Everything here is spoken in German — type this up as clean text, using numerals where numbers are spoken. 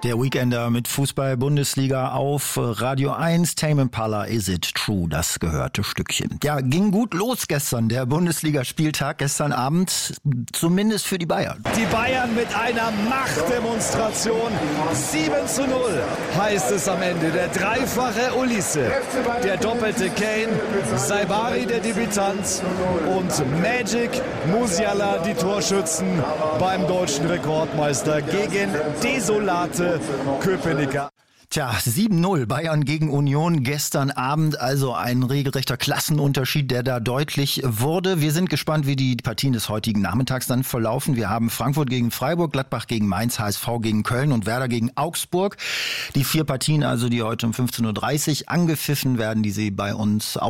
Der Weekender mit Fußball-Bundesliga auf Radio 1. Tame Impala, Is It True? Das gehörte Stückchen. Ja, ging gut los gestern, der Bundesligaspieltag gestern Abend, zumindest für die Bayern. Die Bayern mit einer Machtdemonstration. 7:0 heißt es am Ende. Der dreifache Ulisse, der doppelte Kane, Saibari der Debütant und Magic Musiala die Torschützen beim deutschen Rekordmeister gegen desolate Köpenicker. Tja, 7:0 Bayern gegen Union gestern Abend, also ein regelrechter Klassenunterschied, der da deutlich wurde. Wir sind gespannt, wie die Partien des heutigen Nachmittags dann verlaufen. Wir haben Frankfurt gegen Freiburg, Gladbach gegen Mainz, HSV gegen Köln und Werder gegen Augsburg. Die 4 Partien also, die heute um 15:30 Uhr angepfiffen werden, die Sie bei uns